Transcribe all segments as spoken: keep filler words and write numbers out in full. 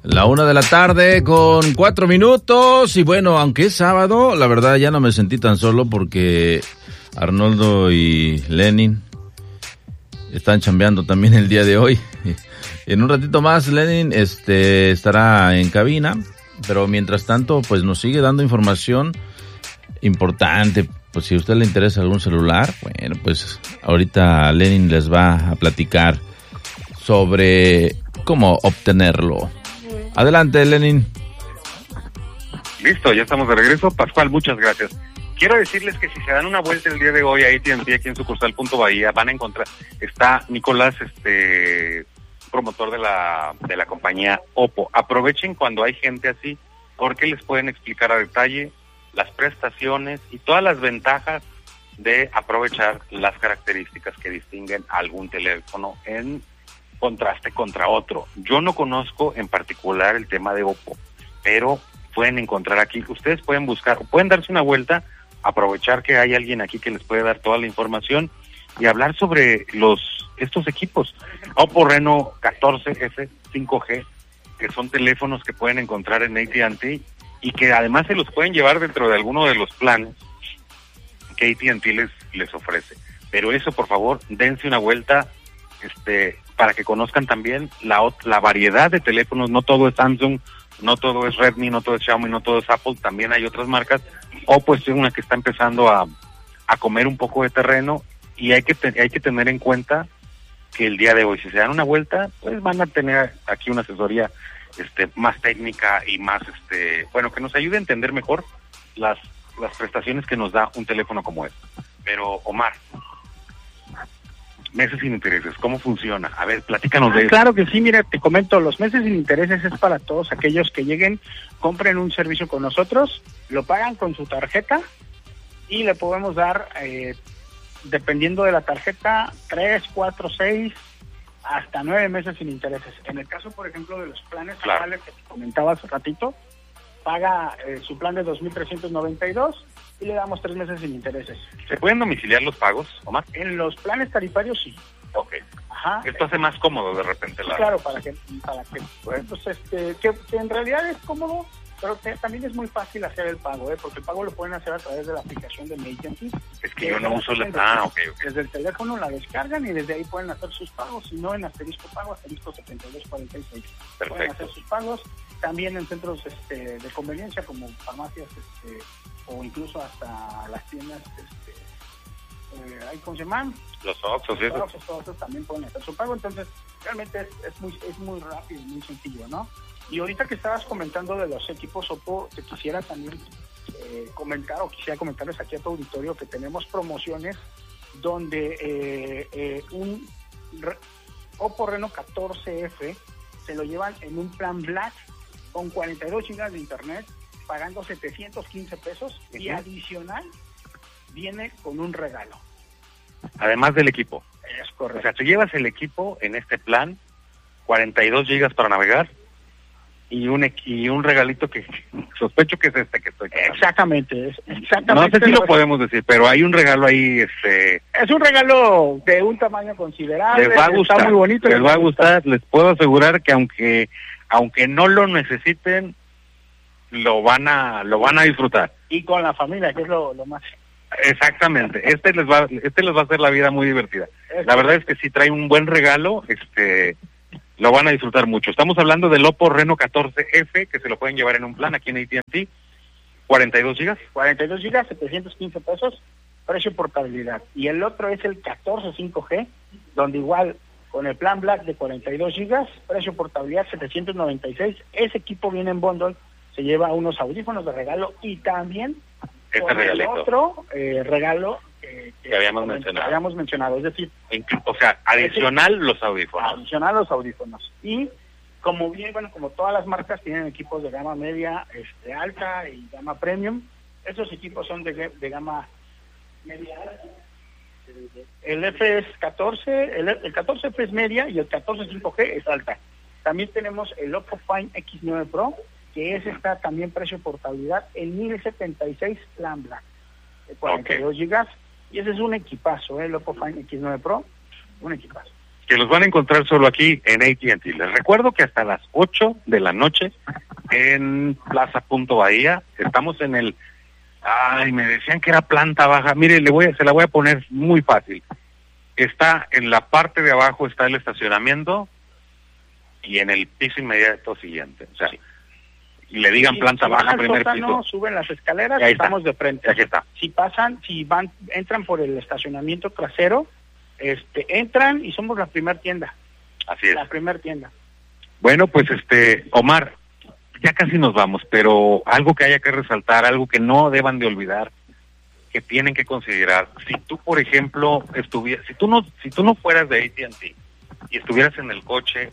La una de la tarde con cuatro minutos y bueno, aunque es sábado, la verdad ya no me sentí tan solo porque Arnoldo y Lenin están chambeando también el día de hoy. En un ratito más Lenin este, estará en cabina, pero mientras tanto pues nos sigue dando información importante. Pues si a usted le interesa algún celular, bueno pues ahorita Lenin les va a platicar sobre cómo obtenerlo. Adelante, Lenin. Listo, ya estamos de regreso. Pascual, muchas gracias. Quiero decirles que si se dan una vuelta el día de hoy a A T and T aquí en sucursal Punto Bahía, van a encontrar, está Nicolás, este promotor de la de la compañía Oppo. Aprovechen cuando hay gente así, porque les pueden explicar a detalle las prestaciones y todas las ventajas de aprovechar las características que distinguen a algún teléfono en contraste contra otro. Yo no conozco en particular el tema de Oppo, pero pueden encontrar aquí, ustedes pueden buscar, pueden darse una vuelta, aprovechar que hay alguien aquí que les puede dar toda la información y hablar sobre los estos equipos. Oppo Reno catorce F cinco G, que son teléfonos que pueden encontrar en A T and T y que además se los pueden llevar dentro de alguno de los planes que A T and T les, les ofrece. Pero eso, por favor, dense una vuelta, este para que conozcan también la, la variedad de teléfonos. No todo es Samsung, no todo es Redmi, no todo es Xiaomi, no todo es Apple, también hay otras marcas. Oppo es una que está empezando a, a comer un poco de terreno y hay que te, hay que tener en cuenta que el día de hoy, si se dan una vuelta, pues van a tener aquí una asesoría este más técnica y más, este bueno, que nos ayude a entender mejor las, las prestaciones que nos da un teléfono como este. Pero, Omar, meses sin intereses, ¿cómo funciona? A ver, platícanos ah, de eso. Claro que sí, mira, te comento, los meses sin intereses es para todos aquellos que lleguen, compren un servicio con nosotros, lo pagan con su tarjeta y le podemos dar, eh, dependiendo de la tarjeta, tres, cuatro, seis, hasta nueve meses sin intereses. En el caso, por ejemplo, de los planes claro. actuales que te comentaba hace ratito, paga eh, su plan de dos mil trescientos noventa y dos y le damos tres meses sin intereses. ¿Se pueden domiciliar los pagos, Omar? En los planes tarifarios sí. Ok. Ajá. Esto hace más cómodo de repente. La... Claro, para que, para que, pues, este, que, que en realidad es cómodo, pero que también es muy fácil hacer el pago, ¿eh? Porque el pago lo pueden hacer a través de la aplicación de A T and T. Es que yo no uso la... Ah, ok, ok. Desde el teléfono la descargan y desde ahí pueden hacer sus pagos, si no en asterisco pago, asterisco setenta y dos cuarenta y seis. Perfecto. Pueden hacer sus pagos, también en centros este, de conveniencia como farmacias este, o incluso hasta las tiendas, este, eh, ¿cómo se llaman? Los Oxxos, Los Oxxos, todos esos también pueden hacer su pago, entonces realmente es, es muy es muy rápido y muy sencillo, ¿no? Y ahorita que estabas comentando de los equipos Oppo, te quisiera también eh, comentar o quisiera comentarles aquí a tu auditorio que tenemos promociones donde eh, eh, un re, Oppo Reno catorce F se lo llevan en un plan Black con cuarenta y dos gigas de internet, pagando setecientos quince pesos uh-huh. y adicional viene con un regalo. Además del equipo. Es correcto. O sea, tú llevas el equipo en este plan, cuarenta y dos gigas para navegar y un y un regalito que sospecho que es este que estoy comprando. Exactamente, es exactamente. No sé si lo podemos decir, pero hay un regalo ahí, este... Es un regalo de un tamaño considerable. Les va a gustar, está muy bonito. Les va a gustar, les puedo asegurar que aunque aunque no lo necesiten, lo van a lo van a disfrutar. Y con la familia, que es lo, lo más... Exactamente, este les va este les va a hacer la vida muy divertida. La verdad es que si trae un buen regalo, este lo van a disfrutar mucho. Estamos hablando del Oppo Reno catorce F, que se lo pueden llevar en un plan aquí en A T and T, cuarenta y dos gigas. cuarenta y dos gigas, setecientos quince pesos, precio portabilidad. Y el otro es el catorce cinco G, donde igual con el plan Black de cuarenta y dos gigas, precio portabilidad setecientos noventa y seis. Ese equipo viene en bundle, se lleva unos audífonos de regalo y también este con regalito. el otro eh, regalo eh, que, que habíamos mencionado. habíamos mencionado, es decir, o sea, adicional los audífonos. Adicional los audífonos. Y como bien, bueno, como todas las marcas tienen equipos de gama media, este, alta y gama premium, esos equipos son de, de gama media alta. El F es catorce, el, el catorce F es media y el catorce cinco G es alta. También tenemos el Oppo Find X nueve Pro, que ese está también precio portabilidad en mil setenta y seis plan Black, de cuarenta y dos gigas, y ese es un equipazo, ¿eh? El Oppo Find X nueve Pro, un equipazo. que los van a encontrar solo aquí en A T and T. Les recuerdo que hasta las ocho de la noche en Plaza Punto Bahía, estamos en el... Ay, me decían que era planta baja. Mire, le voy a, se la voy a poner muy fácil. Está en la parte de abajo, está el estacionamiento, y en el piso inmediato siguiente. O sea, y le digan Sí, planta si baja, van al primer sótano, piso. suben las escaleras, Y ahí está. estamos de frente. Aquí está. Si pasan, si van, entran por el estacionamiento trasero, este, entran y somos la primer tienda. Así es. La primer tienda. Bueno, pues este, Omar, ya casi nos vamos, pero algo que haya que resaltar, algo que no deban de olvidar, que tienen que considerar. Si tú, por ejemplo, estuvieras, si tú no, si tú no fueras de A T and T y estuvieras en el coche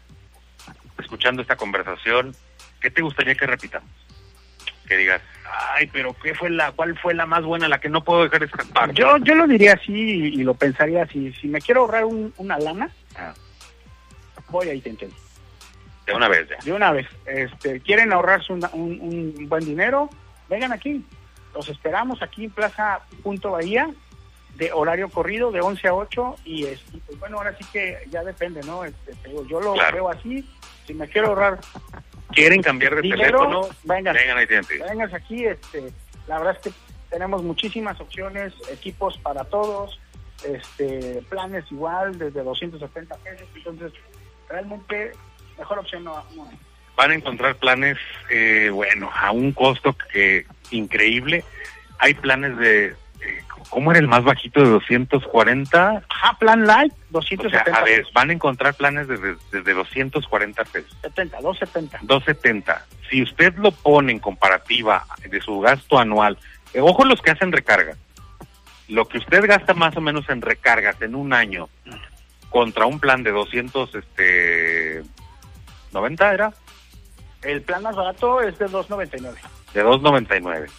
escuchando esta conversación, ¿qué te gustaría que repitamos? Que digas, ay, pero ¿qué fue la, cuál fue la más buena, la que no puedo dejar escapar? Yo yo lo diría así y, y lo pensaría así. Si me quiero ahorrar un, una lana, Ah, voy a intentar. de una vez ya. De una vez. Este, ¿quieren ahorrarse una- un, un buen dinero? Vengan aquí. Los esperamos aquí en Plaza Punto Bahía, de horario corrido de once a ocho, y, es, y pues bueno, ahora sí que ya depende, ¿no? Este, te digo, yo lo Claro. veo así. Si me quiero ahorrar ¿Quieren cambiar de dinero, teléfono? vengan. Vengan a A T and T. Vengas aquí, este, la verdad es que tenemos muchísimas opciones, equipos para todos, este, planes igual, desde doscientos setenta pesos, entonces realmente mejor opción no, no hay. Van a encontrar planes, eh, bueno, a un costo que increíble. Hay planes de, eh, ¿cómo era el más bajito de doscientos cuarenta? Ajá, plan light, O doscientos sea, setenta a ver, pesos, van a encontrar planes desde, desde doscientos cuarenta pesos. setenta, doscientos setenta. doscientos setenta. Si usted lo pone en comparativa de su gasto anual, eh, ojo los que hacen recarga, lo que usted gasta más o menos en recargas en un año contra un plan de doscientos, este, noventa era, El plan más barato es de dos noventa y nueve. de dos noventa y nueve.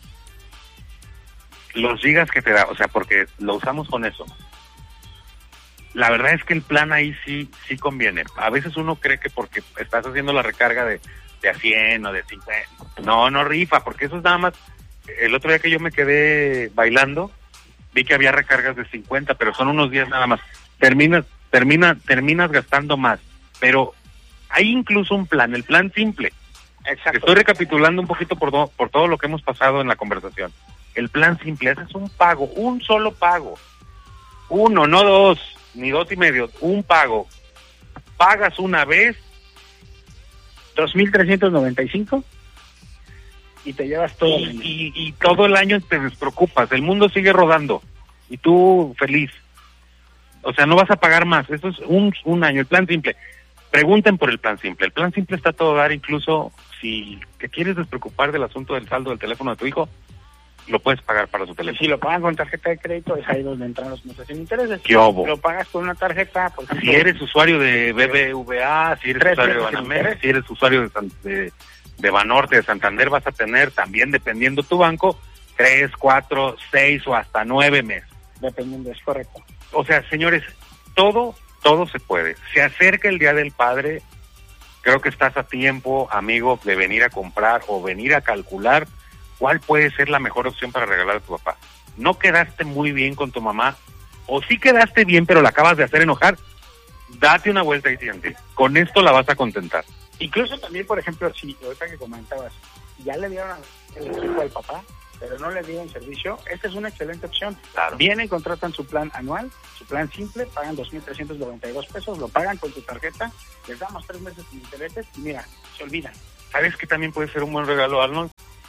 Los gigas que te da, o sea, porque lo usamos con eso. La verdad es que el plan ahí sí sí conviene. A veces uno cree que porque estás haciendo la recarga de, de a cien o de cincuenta. No, no rifa, porque eso es nada más. El otro día que yo me quedé bailando, vi que había recargas de cincuenta, pero son unos días nada más. Terminas, termina, terminas gastando más. Pero hay incluso un plan, el plan simple. Exacto. Estoy recapitulando un poquito por, do- por todo lo que hemos pasado en la conversación. El plan simple, haces un pago, un solo pago. Uno, no dos, ni dos y medio, un pago. Pagas una vez, dos mil trescientos noventa y cinco y te llevas todo. y, y, y todo el año te despreocupas. El mundo sigue rodando y tú feliz. O sea, no vas a pagar más. Eso es un, un año, el plan simple. Pregunten por el plan simple. El plan simple está a todo dar, incluso si te quieres despreocupar del asunto del saldo del teléfono de tu hijo, lo puedes pagar para su Y teléfono. si lo pagan con tarjeta de crédito, es ahí donde entran los meses sin intereses. ¿Qué obo? Lo pagas con una tarjeta, por ejemplo, Si eres usuario de B B V A, si eres Tres usuario de meses sin Banamex, interés. si eres usuario de, San- de, de Banorte, de Santander, vas a tener también, dependiendo tu banco, tres, cuatro, seis o hasta nueve meses. dependiendo, es correcto. O sea, señores, todo, todo se puede. Se acerca el Día del Padre, creo que estás a tiempo, amigo, de venir a comprar o venir a calcular cuál puede ser la mejor opción para regalar a tu papá. No quedaste muy bien con tu mamá, o sí quedaste bien, pero la acabas de hacer enojar, date una vuelta y siente. Con esto la vas a contentar. Incluso también, por ejemplo, si ahorita que comentabas, ya le dieron el equipo al papá, pero no le dieron servicio, esta es una excelente opción. Claro. Vienen, contratan su plan anual, su plan simple, pagan dos mil trescientos noventa y dos pesos, lo pagan con tu tarjeta, les damos tres meses sin intereses y mira, se olvidan. ¿Sabes qué también puede ser un buen regalo, Arnold?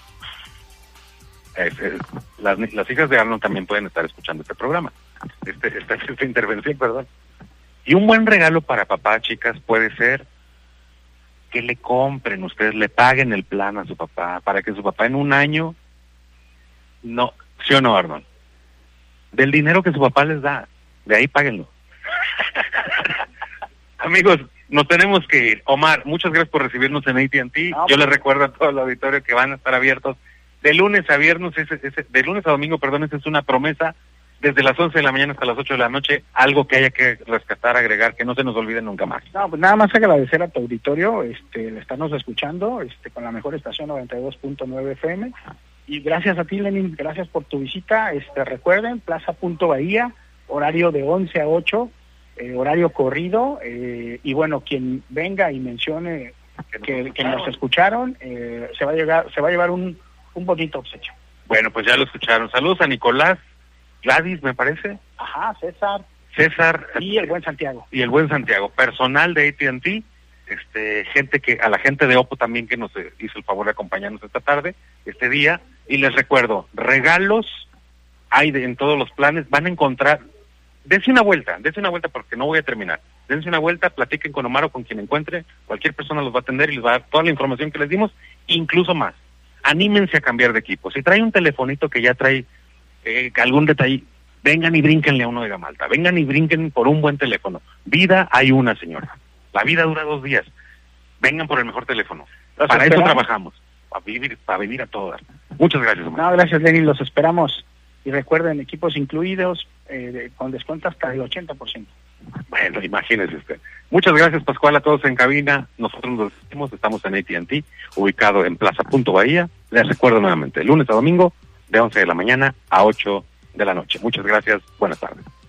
Es- es- las, las hijas de Arnold también pueden estar escuchando este programa, este, esta, esta intervención, perdón. Y un buen regalo para papá, chicas, puede ser que le compren, ustedes le paguen el plan a su papá, para que su papá en un año, no, ¿sí o no, Arnold? Del dinero que su papá les da, de ahí páguenlo. Amigos, nos tenemos que ir. Omar, muchas gracias por recibirnos en A T and T. No, Yo pues- les recuerdo a todo el auditorio que van a estar abiertos de lunes a viernes, ese, ese, de lunes a domingo, perdón, esa es una promesa, desde las once de la mañana hasta las ocho de la noche, algo que haya que rescatar, agregar, que no se nos olvide nunca más. No, pues nada más agradecer a tu auditorio, este, le estamos escuchando, este, con la mejor estación noventa y dos punto nueve F M, y gracias a ti, Lenin, gracias por tu visita, este, recuerden, Plaza Punto Bahía, horario de once a ocho, eh, horario corrido, eh, y bueno, quien venga y mencione que, que nos escucharon, eh, se va a llegar, se va a llevar un, un bonito obsequio. Bueno, pues ya lo escucharon. Saludos a Nicolás, Gladys, me parece. Ajá, César. César. Y el buen Santiago. Y el buen Santiago. Personal de A T and T, este, gente que, a la gente de Oppo también que nos hizo el favor de acompañarnos esta tarde, este día. Y les recuerdo, regalos hay de, en todos los planes, van a encontrar, dense una vuelta, dense una vuelta porque no voy a terminar. Dense una vuelta, platiquen con Omar o con quien encuentre, cualquier persona los va a atender y les va a dar toda la información que les dimos, incluso más. Anímense a cambiar de equipo. Si trae un telefonito que ya trae eh, algún detalle, vengan y brínquenle a uno de gama alta, vengan y brinquen por un buen teléfono. Vida hay una, señora. La vida dura dos días. Vengan por el mejor teléfono. Los para esperamos. eso trabajamos, para vivir, para vivir a todas. Muchas gracias, Omar. No, gracias, Lenin, los esperamos. Y recuerden, equipos incluidos, eh, de, con descuento hasta el ochenta por ciento. Bueno, imagínese usted. Muchas gracias, Pascual, a todos en cabina. Nosotros nos despedimos, estamos en A T and T, ubicado en Plaza Punto Bahía. Les recuerdo nuevamente, lunes a domingo, de once de la mañana a ocho de la noche. Muchas gracias, buenas tardes.